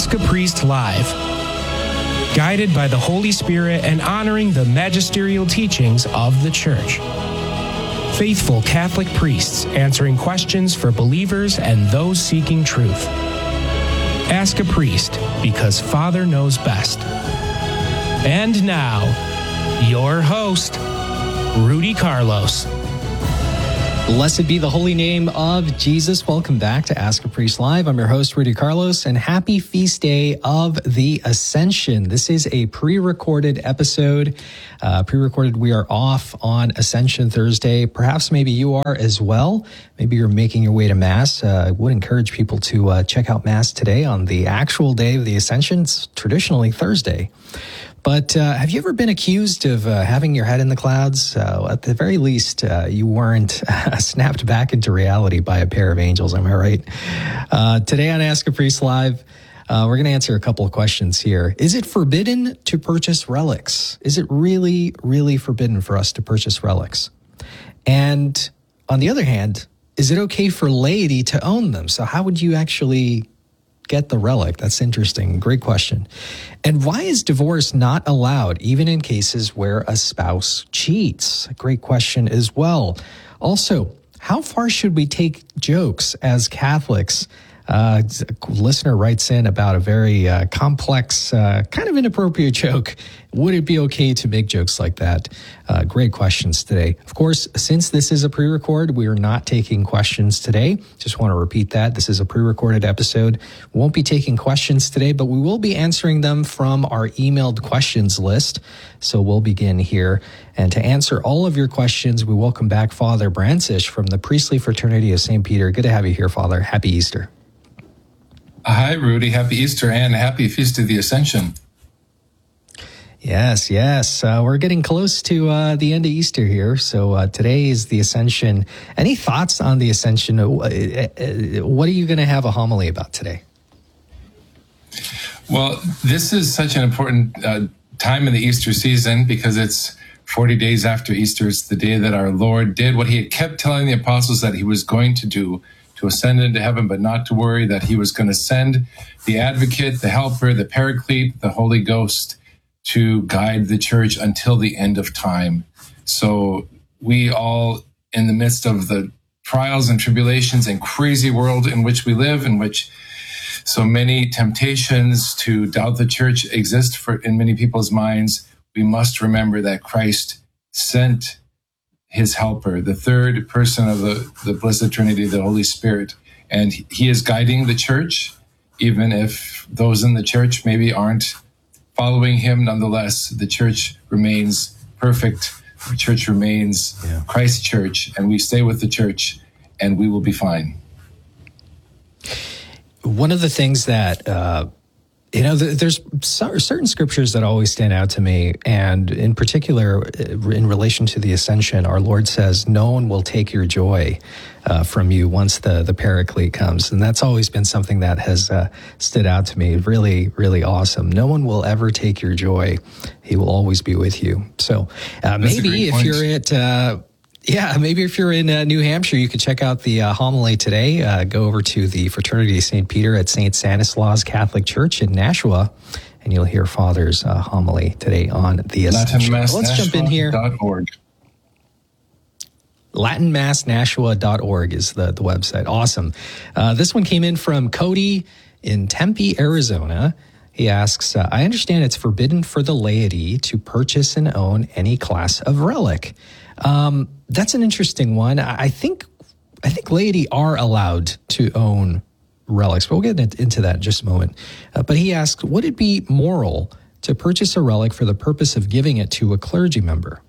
Ask a Priest Live. Guided by the Holy Spirit and honoring the magisterial teachings of the Church. Faithful Catholic priests answering questions for believers and those seeking truth. Ask a Priest, because Father knows best. And now, your host, Rudy Carlos. Blessed be the holy name of Jesus. Welcome back to Ask a Priest Live. I'm your host, Rudy Carlos, and happy feast day of the Ascension. This is a pre-recorded episode. We are off on Ascension Thursday. Perhaps maybe you are as well. Maybe you're making your way to Mass. I would encourage people to check out Mass today on the actual day of the Ascension. It's traditionally Thursday. But have you ever been accused of having your head in the clouds? At the very least, you weren't snapped back into reality by a pair of angels, am I right? Today on Ask a Priest Live, we're going to answer a couple of questions here. Is it forbidden to purchase relics? Is it really, really forbidden for us to purchase relics? And on the other hand, is it okay for laity to own them? So how would you actually get the relic? That's interesting. Great question. And why is divorce not allowed, even in cases where a spouse cheats? Great question as well. Also, how far should we take jokes as Catholics? A listener writes in about a very complex, kind of inappropriate joke. Would it be okay to make jokes like that? Great questions today. Of course, since this is a pre-record, we are not taking questions today. Just want to repeat that. This is a pre-recorded episode. We won't be taking questions today, but we will be answering them from our emailed questions list. So we'll begin here. And to answer all of your questions, we welcome back Father Brancisz from the Priestly Fraternity of St. Peter. Good to have you here, Father. Happy Easter. Hi, Rudy. Happy Easter and happy Feast of the Ascension. Yes. We're getting close to the end of Easter here. So today is the Ascension. Any thoughts on the Ascension? What are you going to have a homily about today? Well, this is such an important time in the Easter season because it's 40 days after Easter. It's the day that our Lord did what he had kept telling the apostles that he was going to do, to ascend into heaven, but not to worry, that he was going to send the advocate, the helper, the paraclete, the Holy Ghost to guide the church until the end of time. So we all, in the midst of the trials and tribulations and crazy world in which we live, in which so many temptations to doubt the church exist in many people's minds, we must remember that Christ sent his helper, the third person of the Blessed Trinity, the Holy Spirit. And he is guiding the church, even if those in the church maybe aren't following him. Nonetheless, the church remains perfect. The church remains Christ's church, and we stay with the church, and we will be fine. One of the things that there's certain scriptures that always stand out to me, and in particular, in relation to the Ascension, our Lord says, no one will take your joy from you once the Paraclete comes. And that's always been something that has stood out to me. Really, really awesome. No one will ever take your joy. He will always be with you. So maybe if you're at... maybe if you're in New Hampshire, you could check out the homily today. Go over to the Fraternity of St. Peter at St. Stanislaus Catholic Church in Nashua, and you'll hear Father's homily today on the Ascension. Let's jump in here. LatinMassNashua.org is the website. Awesome. This one came in from Cody in Tempe, Arizona. He asks, I understand it's forbidden for the laity to purchase and own any class of relic. That's an interesting one. I think laity are allowed to own relics, but we'll get into that in just a moment. But he asks, would it be moral to purchase a relic for the purpose of giving it to a clergy member?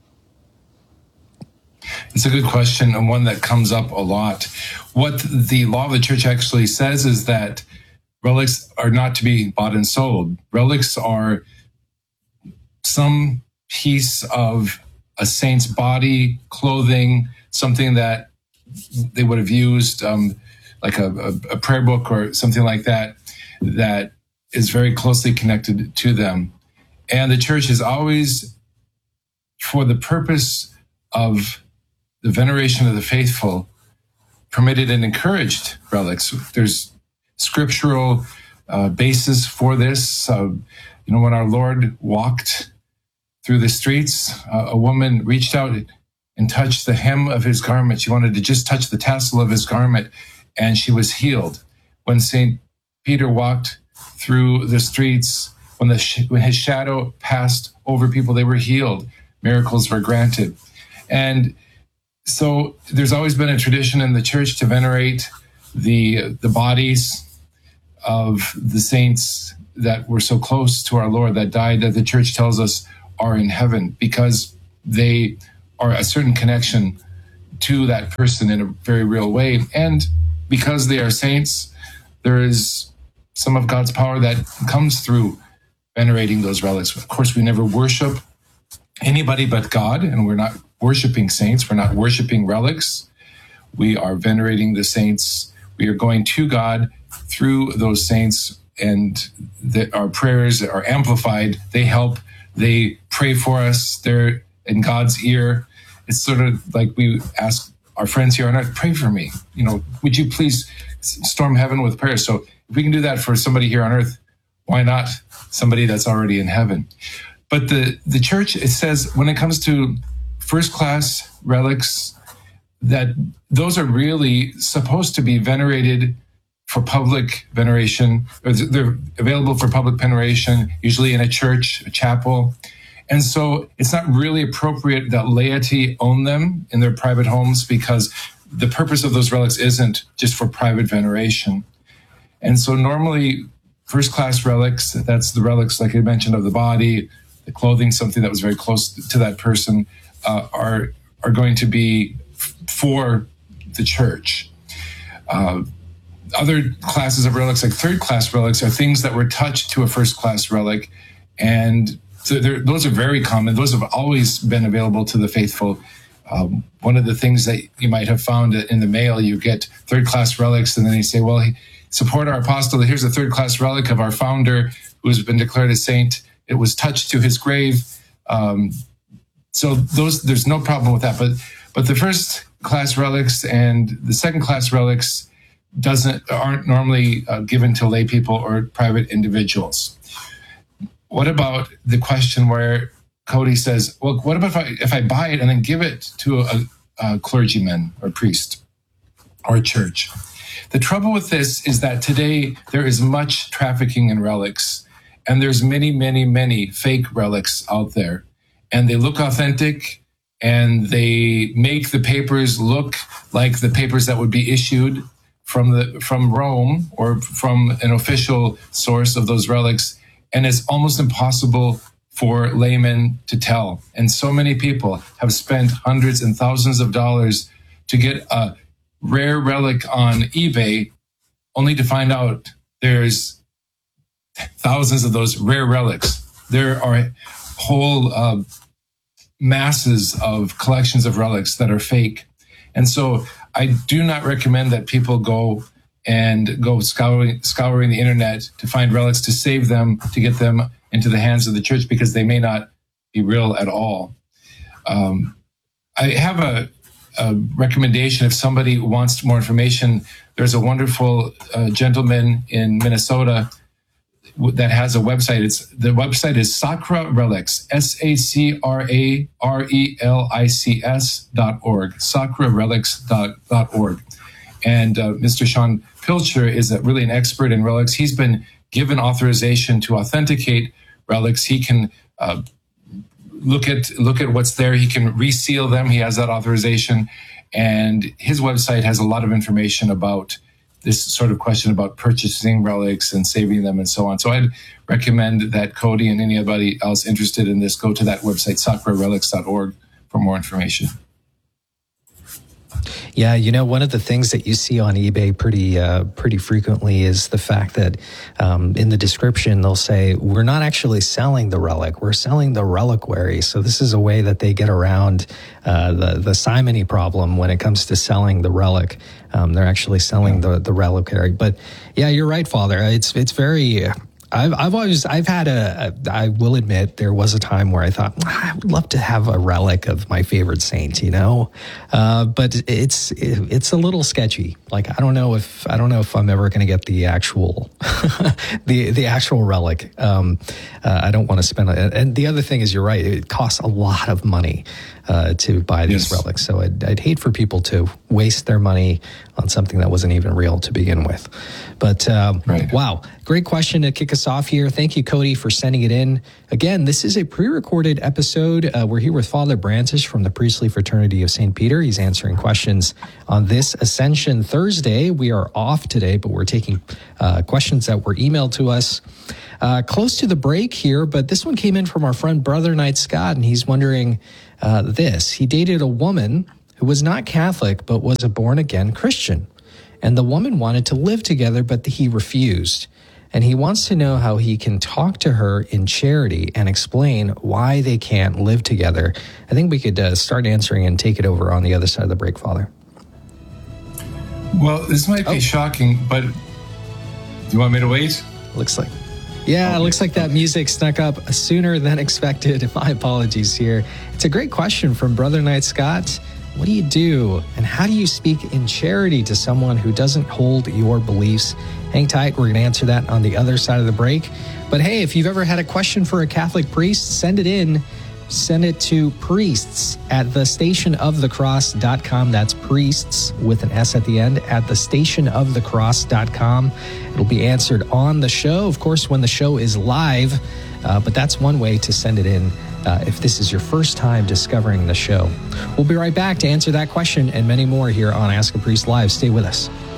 It's a good question, and one that comes up a lot. What the law of the church actually says is that relics are not to be bought and sold. Relics are some piece of a saint's body, clothing, something that they would have used, like a prayer book or something like that, that is very closely connected to them. And the church is always, for the purpose of the veneration of the faithful, permitted and encouraged relics. There's scriptural basis for this. When our Lord walked through the streets, a woman reached out and touched the hem of his garment. She wanted to just touch the tassel of his garment, and she was healed. When St. Peter walked through the streets, when his shadow passed over people, they were healed. Miracles were granted. And so there's always been a tradition in the church to venerate the bodies of the saints that were so close to our Lord, that died, that the church tells us are in heaven, because they are a certain connection to that person in a very real way. And because they are saints, there is some of God's power that comes through venerating those relics. Of course, we never worship anybody but God, and we're not worshiping saints. We're not worshiping relics. We are venerating the saints. We are going to God through those saints, and our prayers are amplified. They help. They pray for us. They're in God's ear. It's sort of like we ask our friends here on earth, pray for me. Would you please storm heaven with prayer? So if we can do that for somebody here on earth, why not somebody that's already in heaven? But the church, it says, when it comes to first-class relics, that those are really supposed to be venerated for public veneration, or they're available for public veneration, usually in a church, a chapel. And so it's not really appropriate that laity own them in their private homes, because the purpose of those relics isn't just for private veneration. And so normally first-class relics, that's the relics, like I mentioned, of the body, the clothing, something that was very close to that person, are going to be for the church. Other classes of relics, like third-class relics, are things that were touched to a first-class relic, and so those are very common. Those have always been available to the faithful. One of the things that you might have found in the mail, you get third-class relics, and then you say, well, support our apostle. Here's a third-class relic of our founder who has been declared a saint. It was touched to his grave. So there's no problem with that. But the first-class relics and the second-class relics aren't normally given to lay people or private individuals. What about the question where Cody says, well, what about if I buy it and then give it to a clergyman or priest or a church? The trouble with this is that today there is much trafficking in relics, and there's many, many, many fake relics out there, and they look authentic, and they make the papers look like the papers that would be issued from Rome or from an official source of those relics. And it's almost impossible for laymen to tell. And so many people have spent hundreds and thousands of dollars to get a rare relic on eBay, only to find out there's thousands of those rare relics. There are whole masses of collections of relics that are fake. And so I do not recommend that people go scouring the internet to find relics, to save them, to get them into the hands of the church, because they may not be real at all. I have a recommendation. If somebody wants more information, there's a wonderful gentleman in Minnesota that has a website. The website is Sacra Relics, SACRARELICS.org, sacrarelics.org. And Mr. Sean Pilcher is really an expert in relics. He's been given authorization to authenticate relics. He can look at what's there. He can reseal them. He has that authorization. And his website has a lot of information about this sort of question about purchasing relics and saving them and so on. So I'd recommend that Cody and anybody else interested in this go to that website, sacrarelics.org, for more information. Yeah, one of the things that you see on eBay pretty frequently is the fact that in the description they'll say, we're not actually selling the relic, we're selling the reliquary. So this is a way that they get around the simony problem when it comes to selling the relic. They're actually selling the reliquary. But yeah, you're right, Father. It's very I will admit there was a time where I thought I would love to have a relic of my favorite saint, but it's a little sketchy. Like, I don't know if I'm ever going to get the actual, the actual relic. I don't want to spend it. And the other thing is, you're right. It costs a lot of money, to buy these relics. So I'd hate for people to waste their money on something that wasn't even real to begin with. But wow, great question to kick us off here. Thank you, Cody, for sending it in. Again, this is a pre-recorded episode. We're here with Father Brantish from the Priestly Fraternity of St. Peter. He's answering questions on this Ascension Thursday. We are off today, but we're taking questions that were emailed to us close to the break here. But this one came in from our friend Brother Knight Scott, and he's wondering this. He dated a woman who was not Catholic, but was a born-again Christian. And the woman wanted to live together, but he refused. And he wants to know how he can talk to her in charity and explain why they can't live together. I think we could start answering and take it over on the other side of the break, Father. Well, this might be shocking, but do you want me to wait? Looks like. Yeah, it looks like that music snuck up sooner than expected. My apologies here. It's a great question from Brother Knight Scott. What do you do, and how do you speak in charity to someone who doesn't hold your beliefs? Hang tight. We're going to answer that on the other side of the break. But hey, if you've ever had a question for a Catholic priest, send it in. Send it to priests at thestationofthecross.com. That's priests with an S at the end at thestationofthecross.com. It'll be answered on the show, of course, when the show is live. But that's one way to send it in if this is your first time discovering the show. We'll be right back to answer that question and many more here on Ask a Priest Live. Stay with us.